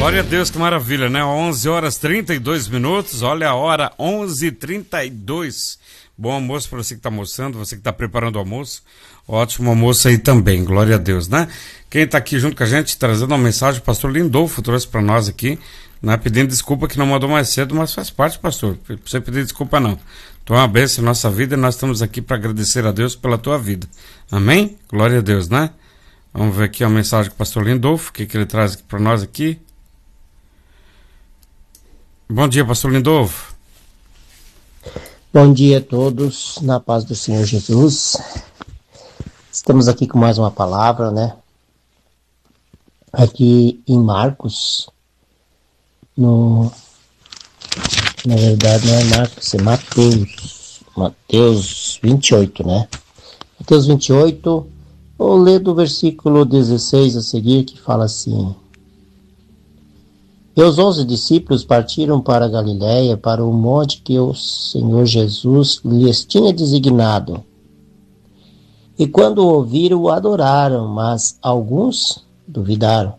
Glória a Deus, que maravilha, né? 11 horas 32 minutos, olha a hora, 11h32. Bom almoço para você que está almoçando, você que está preparando o almoço. Ótimo almoço aí também, glória a Deus, né? Quem está aqui junto com a gente, trazendo uma mensagem, o pastor Lindolfo trouxe para nós aqui, né? Pedindo desculpa que não mandou mais cedo, mas faz parte, pastor. Não precisa pedir desculpa, não. Tu é uma bênção em nossa vida e nós estamos aqui para agradecer a Deus pela tua vida. Amém? Glória a Deus, né? Vamos ver aqui a mensagem do pastor Lindolfo, o que ele traz para nós aqui. Bom dia, pastor Lindolfo. Bom dia a todos, na paz do Senhor Jesus. Estamos aqui com mais uma palavra, né? Aqui em Marcos, na verdade não é Marcos, é Mateus 28, né? Mateus 28, vou ler do versículo 16 a seguir, que fala assim: E os 11 discípulos partiram para a Galiléia, para o monte que o Senhor Jesus lhes tinha designado. E quando o ouviram, o adoraram, mas alguns duvidaram.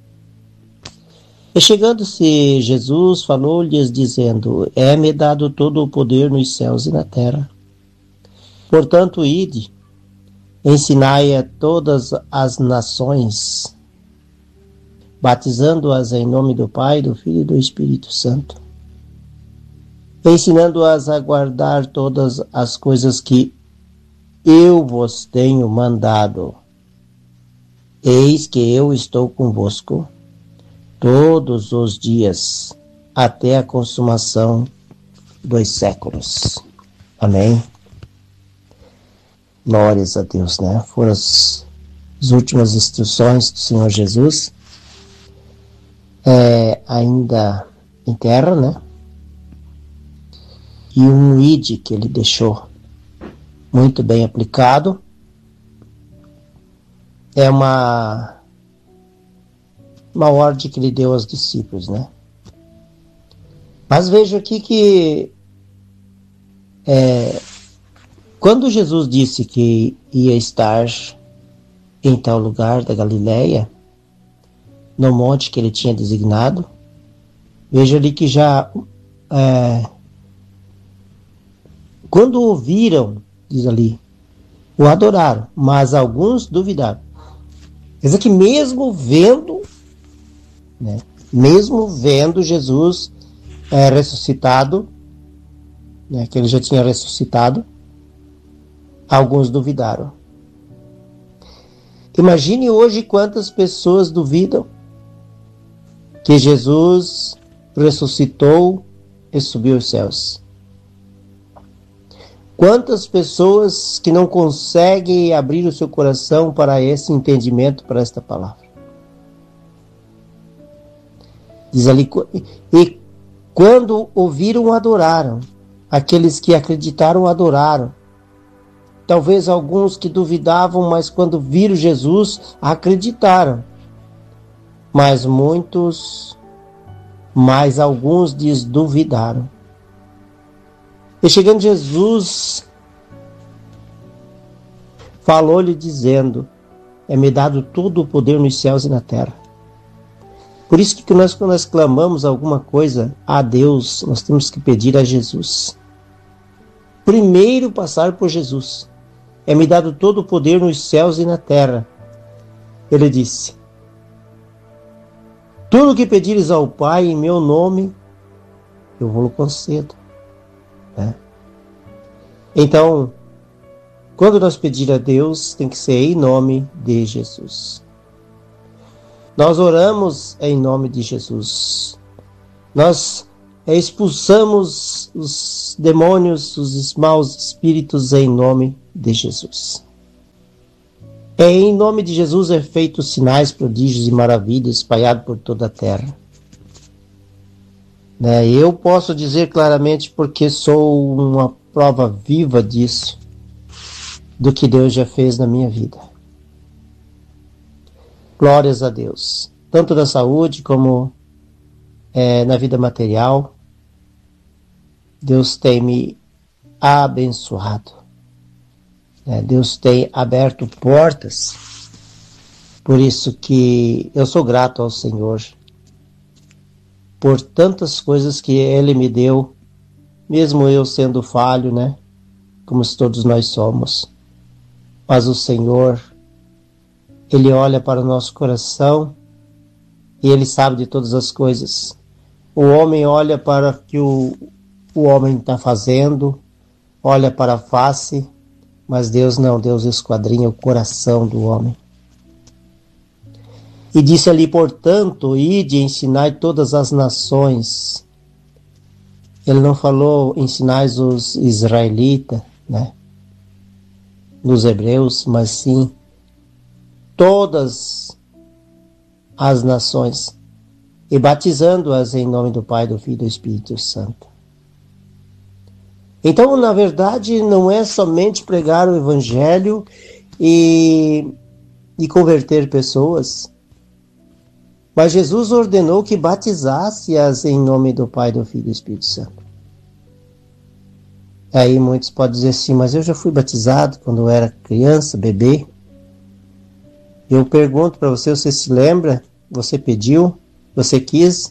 E chegando-se Jesus, falou-lhes, dizendo: É-me dado todo o poder nos céus e na terra. Portanto, ide, ensinai a todas as nações, batizando-as em nome do Pai, do Filho e do Espírito Santo, ensinando-as a guardar todas as coisas que eu vos tenho mandado. Eis que eu estou convosco todos os dias, até a consumação dos séculos. Amém? Glórias a Deus, né? Foram as últimas instruções do Senhor Jesus, ainda em terra, né? E um id que ele deixou muito bem aplicado. É uma ordem que ele deu aos discípulos, né? Mas veja aqui que quando Jesus disse que ia estar em tal lugar da Galileia, no monte que ele tinha designado, veja ali que já quando ouviram, diz ali, o adoraram, mas alguns duvidaram. Quer dizer que mesmo vendo, né, mesmo vendo Jesus ressuscitado, né, que ele já tinha ressuscitado, alguns duvidaram. Imagine hoje quantas pessoas duvidam que Jesus ressuscitou e subiu aos céus. Quantas pessoas que não conseguem abrir o seu coração para esse entendimento, para esta palavra. Diz ali, e quando ouviram, adoraram. Aqueles que acreditaram, adoraram. Talvez alguns que duvidavam, mas quando viram Jesus, acreditaram. Mas alguns duvidaram. E chegando Jesus, falou-lhe dizendo: É-me dado todo o poder nos céus e na terra. Por isso que quando nós clamamos alguma coisa a Deus, nós temos que pedir a Jesus. Primeiro passar por Jesus. É-me dado todo o poder nos céus e na terra. Ele disse: Tudo o que pedires ao Pai em meu nome, eu vou-lo concedo. Então, quando nós pedir a Deus, tem que ser em nome de Jesus. Nós oramos em nome de Jesus. Nós expulsamos os demônios, os maus espíritos em nome de Jesus. Em nome de Jesus é feito sinais, prodígios e maravilhas espalhados por toda a terra. Eu posso dizer claramente, porque sou uma prova viva disso, do que Deus já fez na minha vida. Glórias a Deus, tanto na saúde como na vida material. Deus tem me abençoado. Deus tem aberto portas. Por isso que eu sou grato ao Senhor por tantas coisas que Ele me deu, mesmo eu sendo falho, né? Como todos nós somos. Mas o Senhor, Ele olha para o nosso coração e Ele sabe de todas as coisas. O homem olha para o que o homem está fazendo, olha para a face, mas Deus não, Deus esquadrinha o coração do homem. E disse ali, portanto, ide e ensinai todas as nações. Ele não falou ensinai os israelitas, né? Dos hebreus, mas sim todas as nações, e batizando-as em nome do Pai, do Filho e do Espírito Santo. Então, na verdade, não é somente pregar o Evangelho e converter pessoas, mas Jesus ordenou que batizasse-as em nome do Pai, do Filho e do Espírito Santo. Aí muitos podem dizer assim, mas eu já fui batizado quando eu era criança, bebê. Eu pergunto para você, você se lembra? Você pediu? Você quis?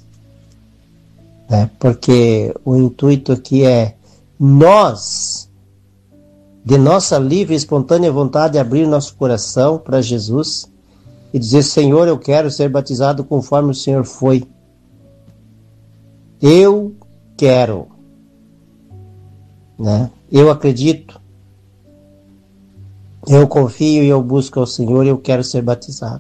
Porque o intuito aqui é nós, de nossa livre e espontânea vontade, abrir nosso coração para Jesus e dizer, Senhor, eu quero ser batizado conforme o Senhor foi. Eu quero. Eu acredito, eu confio e eu busco ao Senhor e eu quero ser batizado.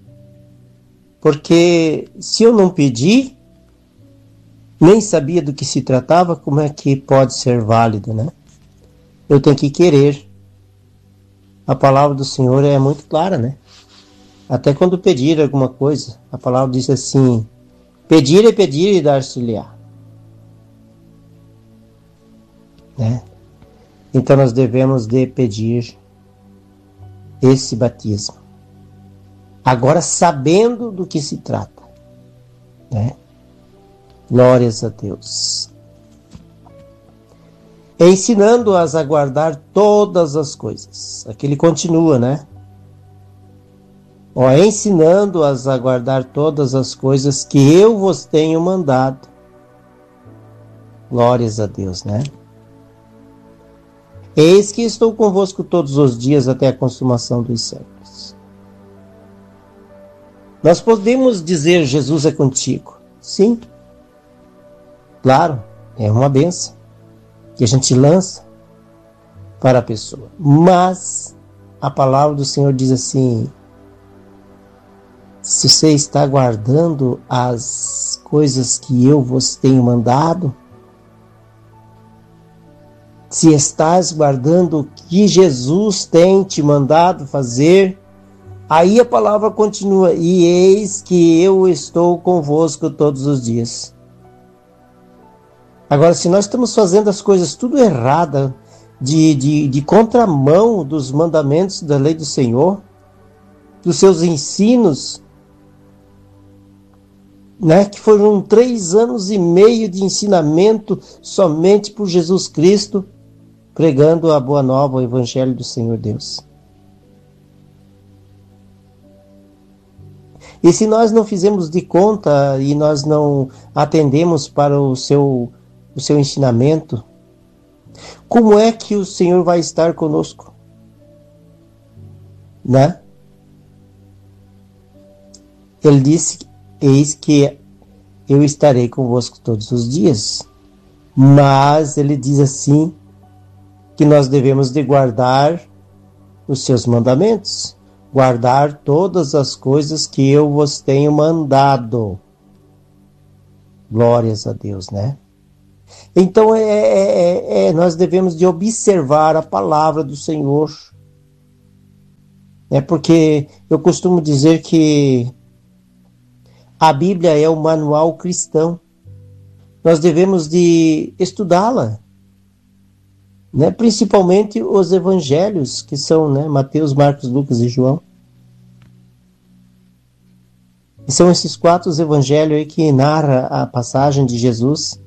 Porque se eu não pedir, nem sabia do que se tratava, como é que pode ser válido, né? Eu tenho que querer. A palavra do Senhor é muito clara, né? Até quando pedir alguma coisa, a palavra diz assim, pedir é pedir e dar-se-lhe-á. Então nós devemos de pedir esse batismo. Agora sabendo do que se trata. Glórias a Deus. Ensinando-as a guardar todas as coisas. Aqui ele continua, ensinando-as a guardar todas as coisas que eu vos tenho mandado. Glórias a Deus, Eis que estou convosco todos os dias até a consumação dos séculos. Nós podemos dizer, Jesus é contigo. Sim. Claro, é uma bênção que a gente lança para a pessoa. Mas a palavra do Senhor diz assim, se você está guardando as coisas que eu vos tenho mandado, se estás guardando o que Jesus tem te mandado fazer, aí a palavra continua, e eis que eu estou convosco todos os dias. Agora, se nós estamos fazendo as coisas tudo errada, de contramão dos mandamentos da lei do Senhor, dos seus ensinos, que foram 3 anos e meio de ensinamento somente por Jesus Cristo, pregando a boa nova, o Evangelho do Senhor Deus. E se nós não fizemos de conta e nós não atendemos para o seu ensinamento, como é que o Senhor vai estar conosco? Ele disse, eis que eu estarei convosco todos os dias. Mas ele diz assim, que nós devemos de guardar os seus mandamentos, guardar todas as coisas que eu vos tenho mandado. Glórias a Deus, Então nós devemos de observar a palavra do Senhor. Porque eu costumo dizer que a Bíblia é o manual cristão. Nós devemos de estudá-la. Principalmente os evangelhos, que são Mateus, Marcos, Lucas e João. E são esses 4 evangelhos aí que narram a passagem de Jesus.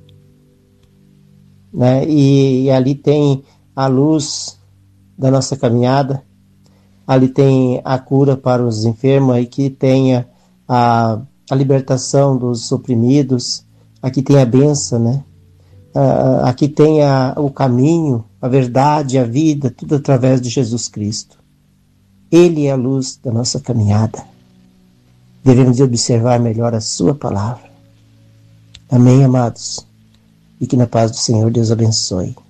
E ali tem a luz da nossa caminhada, ali tem a cura para os enfermos, aí que tem a libertação dos oprimidos, aqui tem a bênção, né? Aqui tem o caminho, a verdade, a vida, tudo através de Jesus Cristo. Ele é a luz da nossa caminhada. Devemos observar melhor a sua palavra. Amém, amados? Fique na paz do Senhor, Deus abençoe.